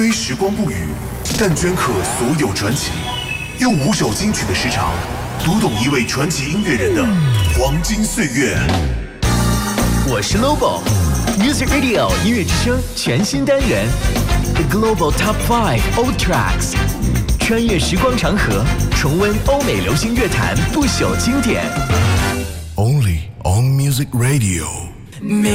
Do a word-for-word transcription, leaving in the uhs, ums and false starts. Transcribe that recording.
虽时光不语，但镌刻所有传奇。用五首金曲的时长，读懂一位传奇音乐人的黄金岁月。 我是 Lobo Music Radio 音乐之声全新单元 The Global Top Five Old Tracks， 穿越时光长河，重温欧美流行乐坛不朽经典。 Only on Music Radio。